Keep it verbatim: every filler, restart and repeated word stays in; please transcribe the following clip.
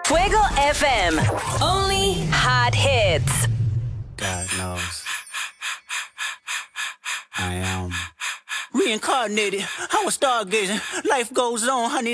Fuego F M. Only hot hits. God knows. I am reincarnated. I was stargazing. Life goes on, honey.